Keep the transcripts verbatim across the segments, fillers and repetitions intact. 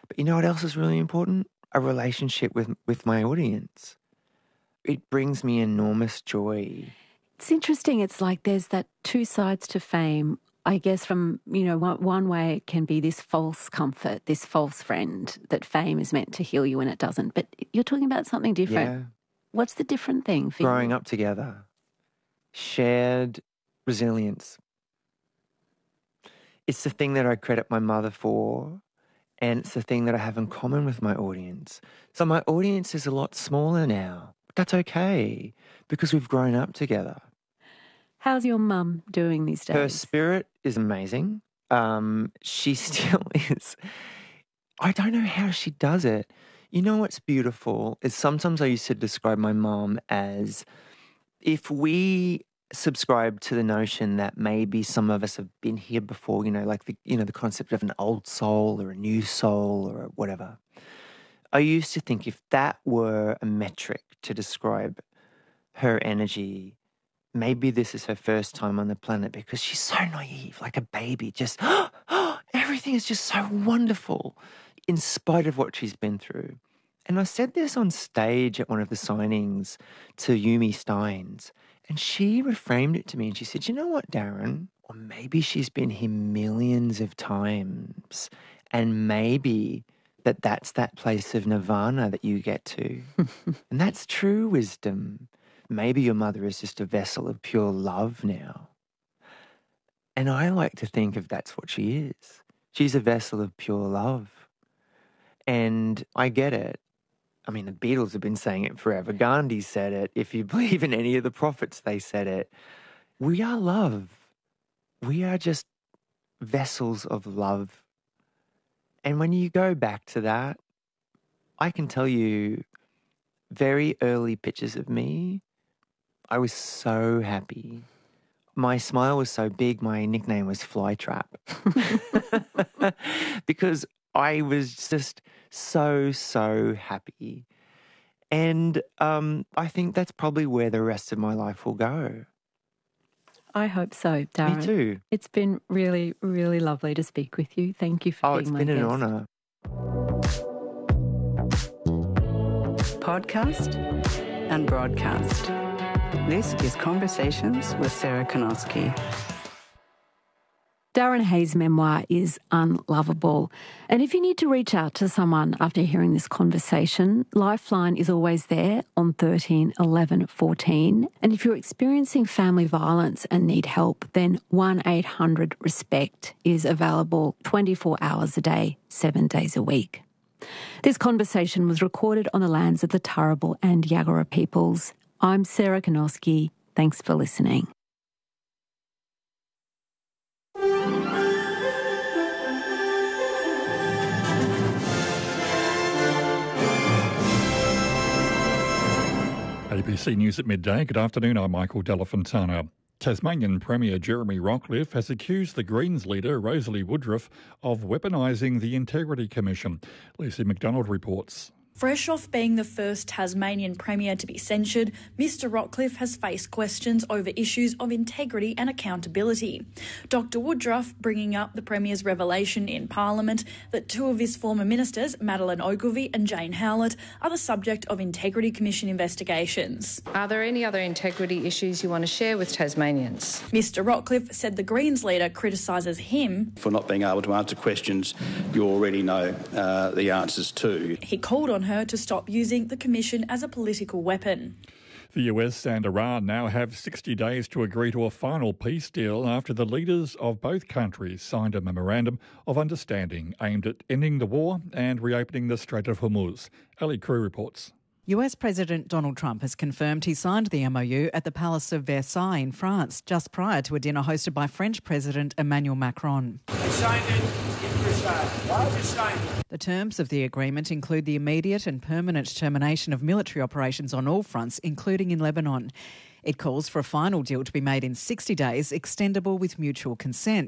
But you know what else is really important? A relationship with, with my audience. It brings me enormous joy. It's interesting. It's like there's that two sides to fame. I guess from, you know, one, one way it can be this false comfort, this false friend, that fame is meant to heal you and it doesn't. But you're talking about something different. Yeah. What's the different thing for Growing you? up together. Shared resilience. It's the thing that I credit my mother for, and it's the thing that I have in common with my audience. So my audience is a lot smaller now. But that's okay, because we've grown up together. How's your mum doing these days? Her spirit is amazing. Um, she still is. I don't know how she does it. You know what's beautiful is sometimes I used to describe my mom as, if we subscribe to the notion that maybe some of us have been here before, you know, like the, you know, the concept of an old soul or a new soul or whatever. I used to think if that were a metric to describe her energy, maybe this is her first time on the planet, because she's so naive, like a baby, just, oh, everything is just so wonderful in spite of what she's been through. And I said this on stage at one of the signings to Yumi Steins, and she reframed it to me and she said, you know what, Darren? Or maybe she's been here millions of times, and maybe that that's that place of nirvana that you get to. And that's true wisdom. Maybe your mother is just a vessel of pure love now. And I like to think of that's what she is. She's a vessel of pure love. And I get it. I mean, the Beatles have been saying it forever. Gandhi said it. If you believe in any of the prophets, they said it. We are love. We are just vessels of love. And when you go back to that, I can tell you very early pictures of me, I was so happy. My smile was so big, my nickname was Flytrap. Because I was just so, so happy. And um, I think that's probably where the rest of my life will go. I hope so, Darren. Me too. It's been really, really lovely to speak with you. Thank you for oh, being my guest. Oh, it's been an honour. Podcast and broadcast. This is Conversations with Sarah Konowski. Darren Hay's memoir is Unlovable. And if you need to reach out to someone after hearing this conversation, Lifeline is always there on thirteen eleven fourteen. And if you're experiencing family violence and need help, then one eight hundred RESPECT is available twenty-four hours a day, seven days a week. This conversation was recorded on the lands of the Turrbal and Yagara peoples. I'm Sarah Konowski. Thanks for listening. A B C News at midday. Good afternoon, I'm Michael Delafontana. Tasmanian Premier Jeremy Rockliff has accused the Greens leader Rosalie Woodruff of weaponising the Integrity Commission. Lucy McDonald reports. Fresh off being the first Tasmanian Premier to be censured, Mr Rockliff has faced questions over issues of integrity and accountability. Doctor Woodruff bringing up the Premier's revelation in Parliament that two of his former ministers, Madeleine Ogilvie and Jane Howlett, are the subject of Integrity Commission investigations. Are there any other integrity issues you want to share with Tasmanians? Mr Rockliff said the Greens leader criticises him for not being able to answer questions you already know uh, the answers to. He called on her to stop using the Commission as a political weapon. The U S and Iran now have sixty days to agree to a final peace deal after the leaders of both countries signed a memorandum of understanding aimed at ending the war and reopening the Strait of Hormuz. Ali Crew reports. U S President Donald Trump has confirmed he signed the M O U at the Palace of Versailles in France, just prior to a dinner hosted by French President Emmanuel Macron. I signed it in Versailles. Why did you sign it? The terms of the agreement include the immediate and permanent termination of military operations on all fronts, including in Lebanon. It calls for a final deal to be made in sixty days, extendable with mutual consent.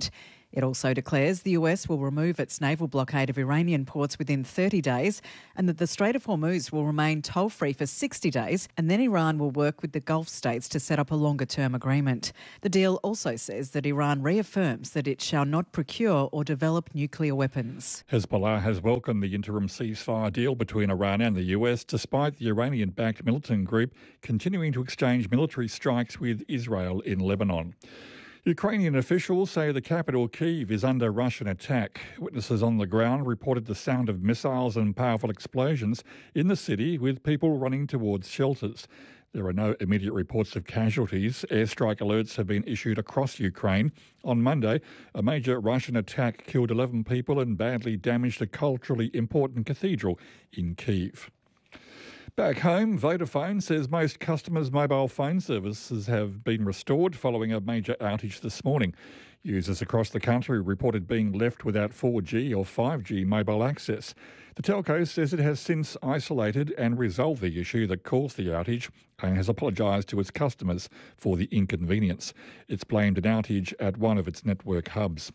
It also declares the U S will remove its naval blockade of Iranian ports within thirty days and that the Strait of Hormuz will remain toll-free for sixty days, and then Iran will work with the Gulf states to set up a longer-term agreement. The deal also says that Iran reaffirms that it shall not procure or develop nuclear weapons. Hezbollah has welcomed the interim ceasefire deal between Iran and the U S, despite the Iranian-backed militant group continuing to exchange military strikes with Israel in Lebanon. Ukrainian officials say the capital, Kyiv, is under Russian attack. Witnesses on the ground reported the sound of missiles and powerful explosions in the city, with people running towards shelters. There are no immediate reports of casualties. Airstrike alerts have been issued across Ukraine. On Monday, a major Russian attack killed eleven people and badly damaged a culturally important cathedral in Kyiv. Back home, Vodafone says most customers' mobile phone services have been restored following a major outage this morning. Users across the country reported being left without four G or five G mobile access. The telco says it has since isolated and resolved the issue that caused the outage and has apologised to its customers for the inconvenience. It's blamed an outage at one of its network hubs.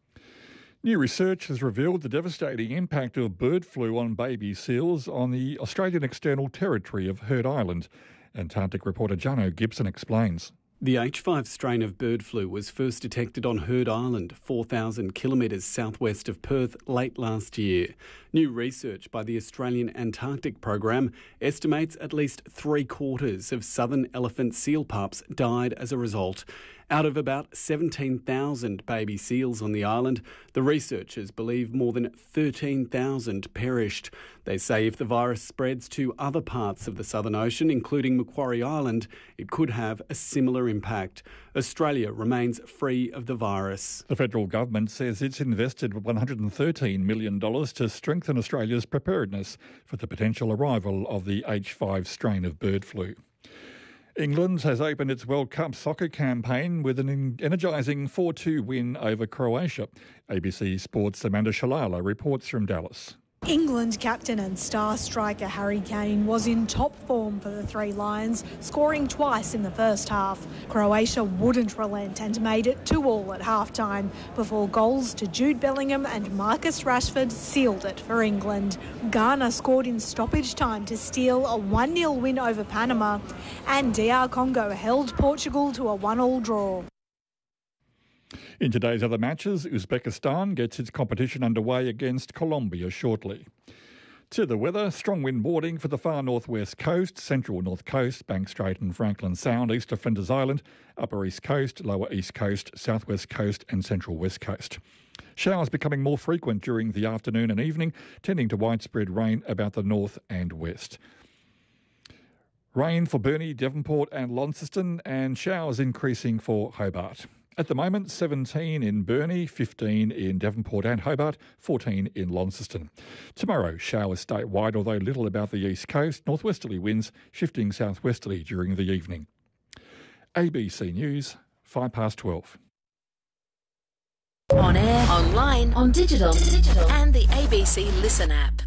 New research has revealed the devastating impact of bird flu on baby seals on the Australian external territory of Heard Island. Antarctic reporter Jono Gibson explains. The H five strain of bird flu was first detected on Heard Island, four thousand kilometres southwest of Perth, late last year. New research by the Australian Antarctic Program estimates at least three quarters of southern elephant seal pups died as a result. Out of about seventeen thousand baby seals on the island, the researchers believe more than thirteen thousand perished. They say if the virus spreads to other parts of the Southern Ocean, including Macquarie Island, it could have a similar impact. Australia remains free of the virus. The federal government says it's invested one hundred thirteen million dollars to strengthen Australia's preparedness for the potential arrival of the H five strain of bird flu. England has opened its World Cup soccer campaign with an energising four two win over Croatia. A B C Sports' Amanda Shalala reports from Dallas. England captain and star striker Harry Kane was in top form for the Three Lions, scoring twice in the first half. Croatia wouldn't relent and made it two all at half-time before goals to Jude Bellingham and Marcus Rashford sealed it for England. Ghana scored in stoppage time to steal a one nil win over Panama, and D R Congo held Portugal to a one all draw. In today's other matches, Uzbekistan gets its competition underway against Colombia shortly. To the weather, strong wind boarding for the far northwest coast, central north coast, Bank Strait and Franklin Sound, east of Flinders Island, upper east coast, lower east coast, southwest coast and central west coast. Showers becoming more frequent during the afternoon and evening, tending to widespread rain about the north and west. Rain for Burnie, Devonport and Launceston, and showers increasing for Hobart. At the moment, seventeen in Burnie, fifteen in Devonport and Hobart, fourteen in Launceston. Tomorrow, showers statewide, although little about the east coast, northwesterly winds shifting southwesterly during the evening. A B C News, five past twelve. On air, online, on digital, digital, and the A B C Listen app.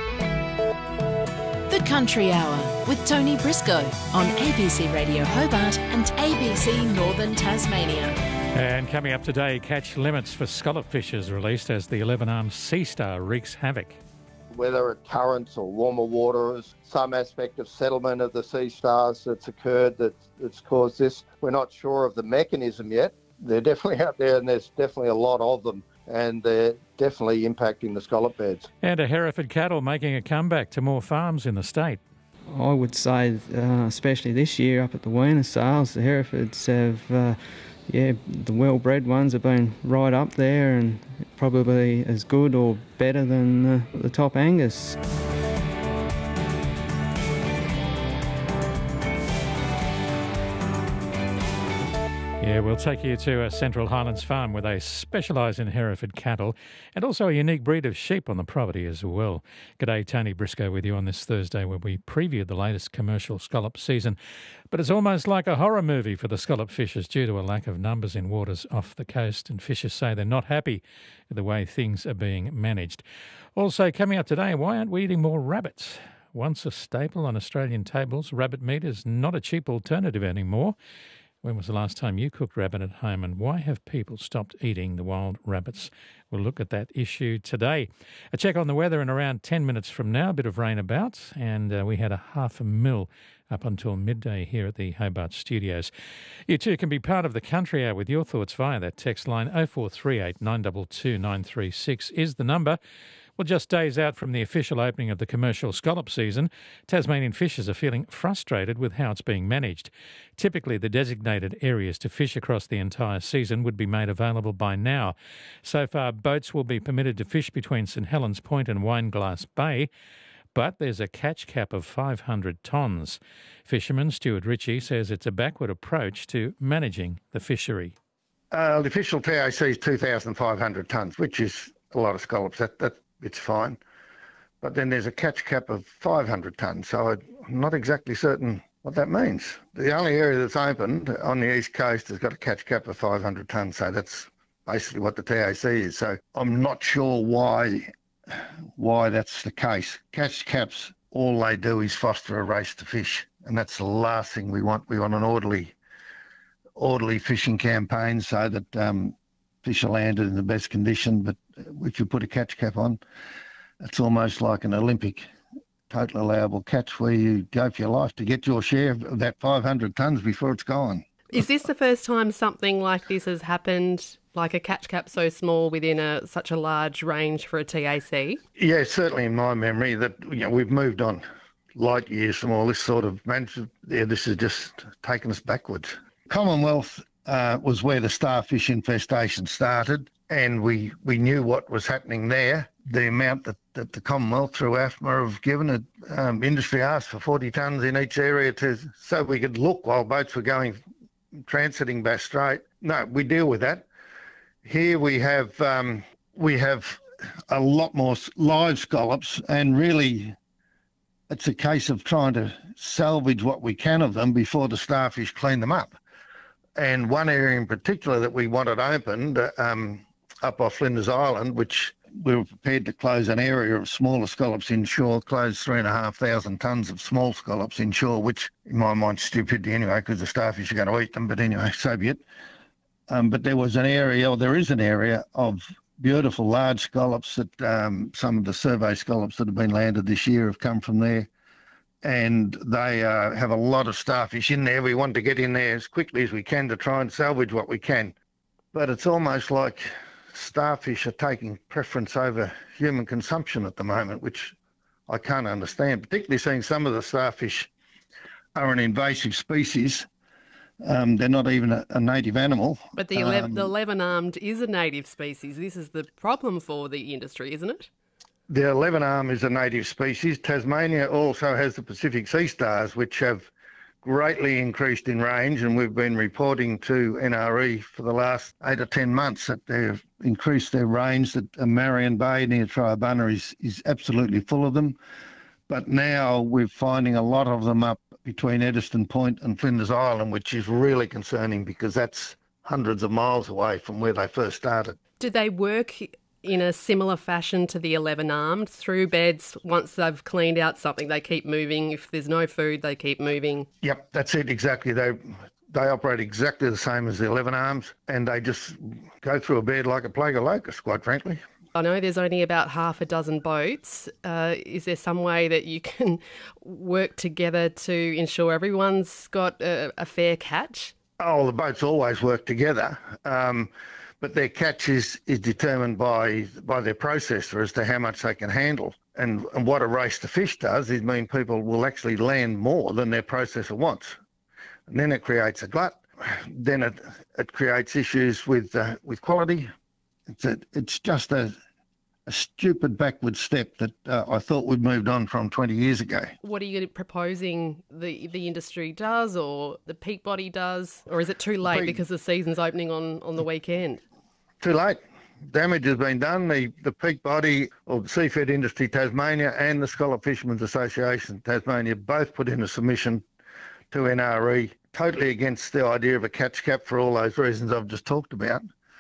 The Country Hour with Tony Briscoe on A B C Radio Hobart and A B C Northern Tasmania. And coming up today, catch limits for scallop fishers released as the eleven-armed sea star wreaks havoc. Whether it currents or warmer waters, some aspect of settlement of the sea stars that's occurred that, that's caused this. We're not sure of the mechanism yet. They're definitely out there and there's definitely a lot of them, and they're definitely impacting the scallop beds. And a Hereford cattle making a comeback to more farms in the state. I would say, uh, especially this year up at the Weena sales, the Herefords have, uh, yeah, the well-bred ones have been right up there and probably as good or better than uh, the top Angus. Yeah, we'll take you to a Central Highlands farm where they specialise in Hereford cattle and also a unique breed of sheep on the property as well. G'day, Tony Briscoe with you on this Thursday where we preview the latest commercial scallop season. But it's almost like a horror movie for the scallop fishers due to a lack of numbers in waters off the coast, and fishers say they're not happy with the way things are being managed. Also coming up today, why aren't we eating more rabbits? Once a staple on Australian tables, rabbit meat is not a cheap alternative anymore. When was the last time you cooked rabbit at home, and why have people stopped eating the wild rabbits? We'll look at that issue today. A check on the weather in around ten minutes from now. A bit of rain about, and uh, we had a half a mil up until midday here at the Hobart studios. You too can be part of the Country Hour with your thoughts via that text line. oh four three eight, nine two two, nine three six is the number. Well, just days out from the official opening of the commercial scallop season, Tasmanian fishers are feeling frustrated with how it's being managed. Typically, the designated areas to fish across the entire season would be made available by now. So far, boats will be permitted to fish between St Helens Point and Wineglass Bay, but there's a catch cap of five hundred tonnes. Fisherman Stuart Ritchie says it's a backward approach to managing the fishery. Uh, the official T A C is two thousand five hundred tonnes, which is a lot of scallops. That, that It's fine. But then there's a catch cap of five hundred tonnes, so I'm not exactly certain what that means. The only area that's opened on the east coast has got a catch cap of five hundred tonnes, so that's basically what the T A C is. So I'm not sure why why that's the case. Catch caps, all they do is foster a race to fish, and that's the last thing we want. We want an orderly, orderly fishing campaign so that um, fish are landed in the best condition. But if you put a catch cap on, it's almost like an Olympic total allowable catch where you go for your life to get your share of that five hundred tonnes before it's gone. Is this the first time something like this has happened, like a catch cap so small within a such a large range for a T A C? Yeah, certainly in my memory that you know, we've moved on light years from all this sort of management. Yeah, this has just taken us backwards. Commonwealth uh, was where the starfish infestation started, and we, we knew what was happening there. The amount that, that the Commonwealth through A F M A have given it, um, industry asked for forty tonnes in each area to so we could look while boats were going transiting Bass Strait. No, we deal with that. Here we have um, we have a lot more live scallops, and really it's a case of trying to salvage what we can of them before the starfish clean them up. And one area in particular that we wanted opened um, up off Flinders Island, which we were prepared to close an area of smaller scallops inshore, close three and a half thousand tonnes of small scallops inshore, which in my mind stupidity anyway, because the starfish are going to eat them, but anyway, so be it. Um, but there was an area, or there is an area of beautiful large scallops that um, some of the survey scallops that have been landed this year have come from there. And they uh, have a lot of starfish in there. We want to get in there as quickly as we can to try and salvage what we can. But it's almost like starfish are taking preference over human consumption at the moment, which I can't understand, particularly seeing some of the starfish are an invasive species. Um, they're not even a, a native animal. But the, ele- um, the eleven-armed is a native species. This is the problem for the industry, isn't it? The eleven-arm is a native species. Tasmania also has the Pacific sea stars, which have greatly increased in range, and we've been reporting to N R E for the last eight or ten months that they've increased their range, that Marion Bay near Triabunna is, is absolutely full of them. But now we're finding a lot of them up between Eddystone Point and Flinders Island, which is really concerning because that's hundreds of miles away from where they first started. Do they work in a similar fashion to the eleven-armed, through beds? Once they've cleaned out something, they keep moving. If there's no food, they keep moving. Yep, that's it, exactly. They they operate exactly the same as the eleven-arms, and they just go through a bed like a plague of locusts, quite frankly. I know there's only about half a dozen boats. Uh, is there some way that you can work together to ensure everyone's got a, a fair catch? Oh, the boats always work together. Um, But their catch is, is determined by by their processor as to how much they can handle. And, and what a race to fish does is mean people will actually land more than their processor wants. And then it creates a glut. Then it it creates issues with uh, with quality. It's a, it's just a, a stupid backward step that uh, I thought we'd moved on from twenty years ago. What are you proposing the the industry does, or the peak body does? Or is it too late peak, because the season's opening on, on the weekend? Too late. Damage has been done. The, the peak body of the Seafood Industry Tasmania and the Scallop Fishermen's Association Tasmania both put in a submission to N R E, totally against the idea of a catch cap for all those reasons I've just talked about.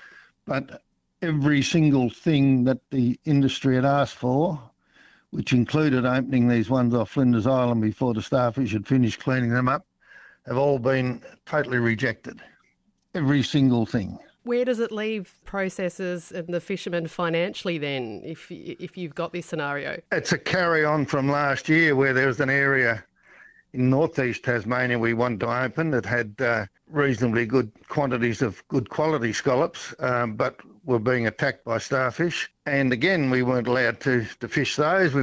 But every single thing that the industry had asked for, which included opening these ones off Flinders Island before the starfish had finished cleaning them up, have all been totally rejected. Every single thing. Where does it leave processors and the fishermen financially then, if if you've got this scenario? It's a carry-on from last year where there was an area in northeast Tasmania we wanted to open that had uh, reasonably good quantities of good quality scallops, um, but were being attacked by starfish. And again, we weren't allowed to, to fish those. We